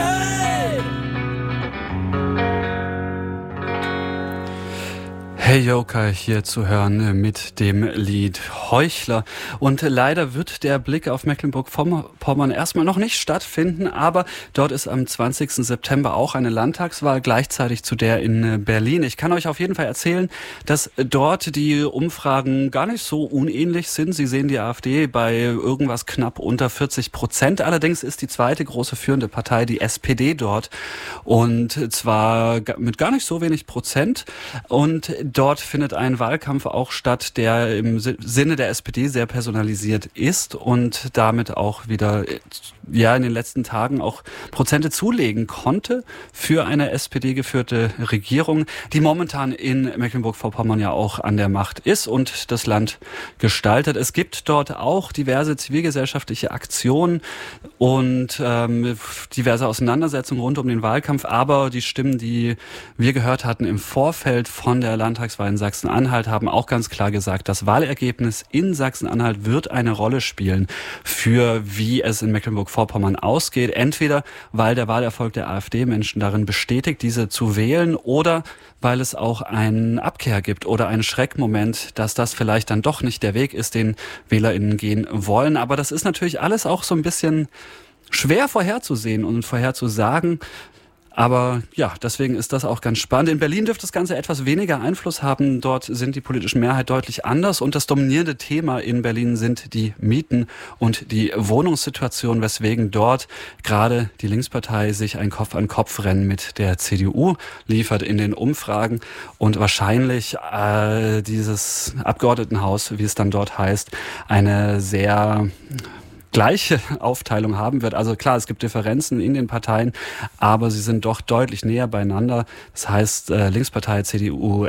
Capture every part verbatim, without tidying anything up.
hey. Hey Joker hier zu hören mit dem Lied Heuchler. Und leider wird der Blick auf Mecklenburg-Vorpommern erstmal noch nicht stattfinden, aber dort ist am zwanzigsten September auch eine Landtagswahl, gleichzeitig zu der in Berlin. Ich kann euch auf jeden Fall erzählen, dass dort die Umfragen gar nicht so unähnlich sind. Sie sehen die AfD bei irgendwas knapp unter vierzig Prozent. Allerdings ist die zweite große führende Partei die S P D dort, und zwar mit gar nicht so wenig Prozent. Und dort findet ein Wahlkampf auch statt, der im Sinne der S P D sehr personalisiert ist und damit auch wieder ja in den letzten Tagen auch Prozente zulegen konnte für eine S P D-geführte Regierung, die momentan in Mecklenburg-Vorpommern ja auch an der Macht ist und das Land gestaltet. Es gibt dort auch diverse zivilgesellschaftliche Aktionen und ähm, diverse Auseinandersetzungen rund um den Wahlkampf, aber die Stimmen, die wir gehört hatten im Vorfeld von der Landtagswahl in Sachsen-Anhalt, haben auch ganz klar gesagt, das Wahlergebnis in Sachsen-Anhalt wird eine Rolle spielen für wie es in Mecklenburg-Vorpommern ausgeht. Entweder weil der Wahlerfolg der AfD Menschen darin bestätigt, diese zu wählen, oder weil es auch einen Abkehr gibt oder einen Schreckmoment, dass das vielleicht dann doch nicht der Weg ist, den WählerInnen gehen wollen. Aber das ist natürlich alles auch so ein bisschen schwer vorherzusehen und vorherzusagen. Aber ja, deswegen ist das auch ganz spannend. In Berlin dürfte das Ganze etwas weniger Einfluss haben. Dort sind die politischen Mehrheit deutlich anders. Und das dominierende Thema in Berlin sind die Mieten und die Wohnungssituation, weswegen dort gerade die Linkspartei sich ein Kopf-an-Kopf-Rennen mit der C D U liefert in den Umfragen. Und wahrscheinlich äh, dieses Abgeordnetenhaus, wie es dann dort heißt, eine sehr gleiche Aufteilung haben wird. Also klar, es gibt Differenzen in den Parteien, aber sie sind doch deutlich näher beieinander. Das heißt, äh, Linkspartei, C D U,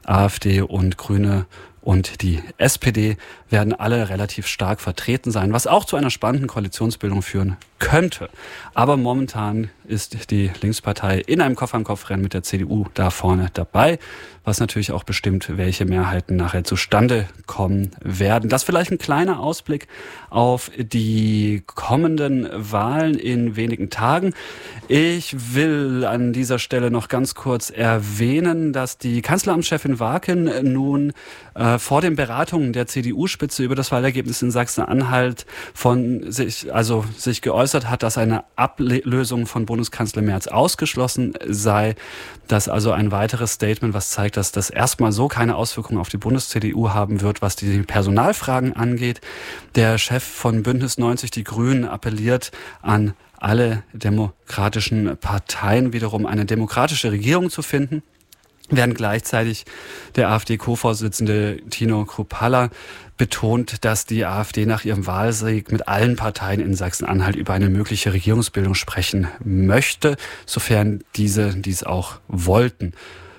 AfD und Grüne und die S P D werden alle relativ stark vertreten sein, was auch zu einer spannenden Koalitionsbildung führen könnte. Aber momentan ist die Linkspartei in einem Kopf-an-Kopf-Rennen mit der C D U da vorne dabei, was natürlich auch bestimmt, welche Mehrheiten nachher zustande kommen werden. Das vielleicht ein kleiner Ausblick auf die kommenden Wahlen in wenigen Tagen. Ich will an dieser Stelle noch ganz kurz erwähnen, dass die Kanzleramtschefin Warken nun äh, vor den Beratungen der C D U-Spitze über das Wahlergebnis in Sachsen-Anhalt von sich, also sich geäußert hat, dass eine Ablösung von Bundeskanzler Merz ausgeschlossen sei. Das also ein weiteres Statement, was zeigt, dass das erstmal so keine Auswirkungen auf die Bundes-C D U haben wird, was die Personalfragen angeht. Der Chef von Bündnis neunzig Die Grünen appelliert an alle demokratischen Parteien, wiederum eine demokratische Regierung zu finden, während gleichzeitig der AfD-Co-Vorsitzende Tino Kruppalla betont, dass die AfD nach ihrem Wahlsieg mit allen Parteien in Sachsen-Anhalt über eine mögliche Regierungsbildung sprechen möchte, sofern diese dies auch wollten.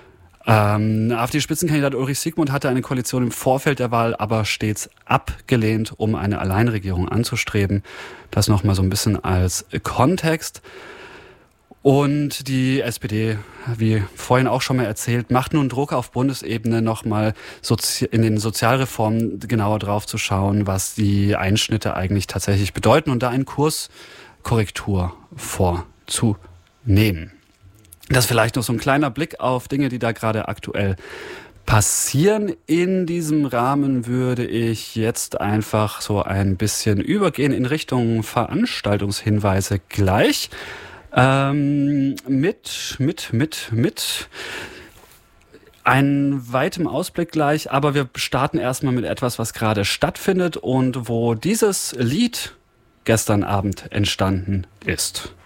Ähm, AfD-Spitzenkandidat Ulrich Siegmund hatte eine Koalition im Vorfeld der Wahl aber stets abgelehnt, um eine Alleinregierung anzustreben. Das nochmal so ein bisschen als Kontext. Und die S P D, wie vorhin auch schon mal erzählt, macht nun Druck auf Bundesebene nochmal sozi- in den Sozialreformen genauer drauf zu schauen, was die Einschnitte eigentlich tatsächlich bedeuten und da eine Kurskorrektur vorzunehmen. Das vielleicht noch so ein kleiner Blick auf Dinge, die da gerade aktuell passieren. In diesem Rahmen würde ich jetzt einfach so ein bisschen übergehen in Richtung Veranstaltungshinweise gleich. Ähm, mit, mit, mit, mit einem weitem Ausblick gleich, aber wir starten erstmal mit etwas, was gerade stattfindet und wo dieses Lied gestern Abend entstanden ist.